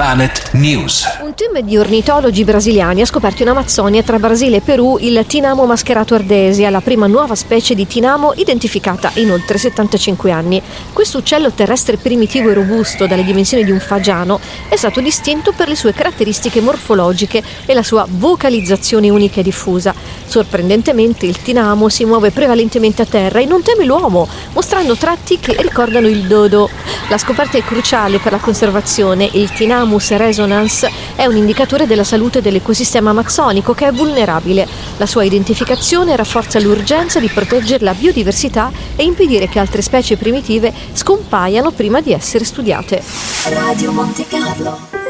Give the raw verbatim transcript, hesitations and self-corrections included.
Planet News. Un team di ornitologi brasiliani ha scoperto in Amazzonia, tra Brasile e Perù, il tinamo mascherato ardesia, la prima nuova specie di tinamo identificata in oltre settantacinque anni. Questo uccello terrestre primitivo e robusto, dalle dimensioni di un fagiano, è stato distinto per le sue caratteristiche morfologiche e la sua vocalizzazione unica e diffusa. Sorprendentemente, il tinamo si muove prevalentemente a terra e non teme l'uomo, mostrando tratti che ricordano il dodo. La scoperta è cruciale per la conservazione. Il Tinamus resonans è un indicatore della salute dell'ecosistema amazzonico, che è vulnerabile. La sua identificazione rafforza l'urgenza di proteggere la biodiversità e impedire che altre specie primitive scompaiano prima di essere studiate. Radio Monte Carlo.